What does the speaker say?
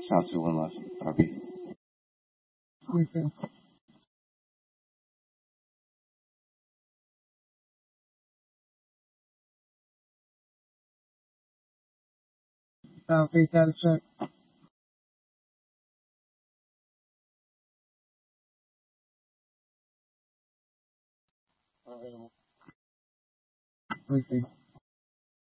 Satu one last, Robbie. Okay. Okay, time check. Okay.